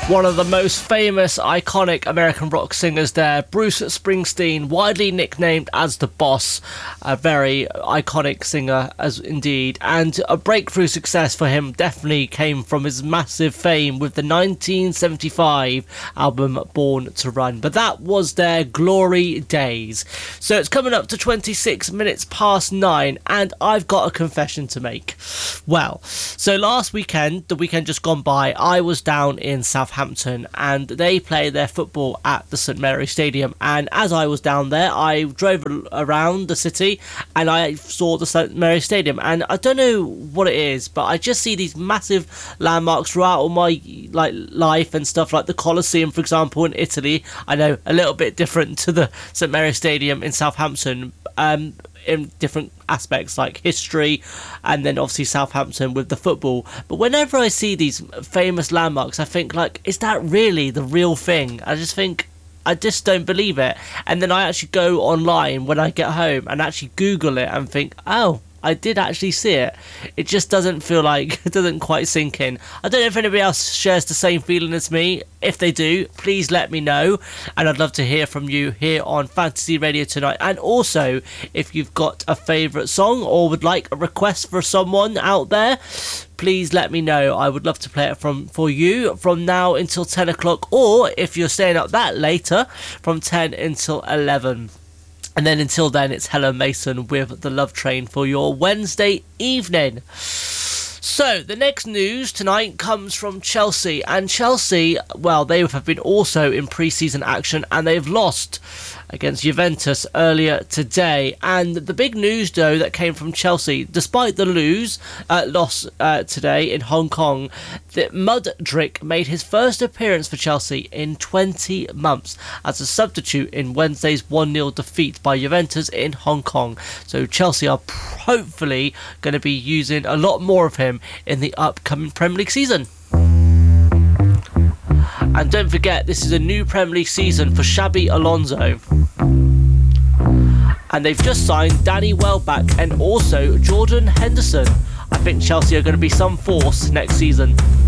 One of the most famous, iconic American rock singers there, Bruce Springsteen, widely nicknamed as the Boss, a very iconic singer as indeed, and a breakthrough success for him definitely came from his massive fame with the 1975 album Born to Run, but that was their glory days. So it's coming up to 26 minutes past 9, and I've got a confession to make. Well, so last weekend, the weekend just gone by, I was down in Southampton and they play their football at the St Mary's Stadium, and as I was down there I drove around the city and I saw the St Mary's Stadium, and I don't know what it is, but I just see these massive landmarks throughout all my life and stuff, like the Colosseum for example in Italy. I know a little bit different to the St Mary's Stadium in Southampton, in different aspects like history, and then obviously Southampton with the football. But whenever I see these famous landmarks I think, like, is that really the real thing? I just don't believe it, and then I actually go online when I get home and actually Google it and think, oh, I did actually see it. It just doesn't feel like, it doesn't quite sink in. I don't know if anybody else shares the same feeling as me. If they do, please let me know, and I'd love to hear from you here on Fantasy Radio Tonight. And also, if you've got a favourite song or would like a request for someone out there, please let me know. I would love to play it for you from now until 10 o'clock, or if you're staying up that later, from 10 until 11. And then until then, it's Helen Mason with The Love Train for your Wednesday evening. So, the next news tonight comes from Chelsea. And Chelsea, well, they have been also in pre-season action and they've lost against Juventus earlier today. And the big news, though, that came from Chelsea, despite the loss today in Hong Kong, that Mudryk made his first appearance for Chelsea in 20 months as a substitute in Wednesday's 1-0 defeat by Juventus in Hong Kong. So Chelsea are hopefully going to be using a lot more of him in the upcoming Premier League season. And don't forget, this is a new Premier League season for Xabi Alonso. And they've just signed Danny Welbeck and also Jordan Henderson. I think Chelsea are going to be some force next season.